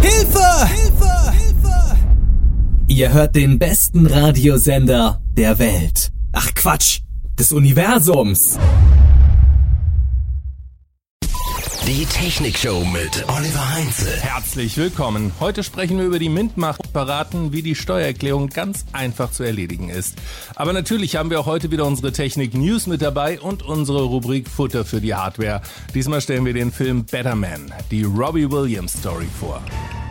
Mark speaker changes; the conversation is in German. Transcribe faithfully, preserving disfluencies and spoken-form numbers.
Speaker 1: Hilfe! Hilfe! Hilfe! Ihr hört den besten Radiosender der Welt. Ach Quatsch, des Universums.
Speaker 2: Die Technikshow mit Oliver Heinze.
Speaker 3: Herzlich willkommen. Heute sprechen wir über die Mint-Macht und verraten, wie die Steuererklärung ganz einfach zu erledigen ist. Aber natürlich haben wir auch heute wieder unsere Technik-News mit dabei und unsere Rubrik Futter für die Hardware. Diesmal stellen wir den Film Better Man, die Robbie Williams Story vor.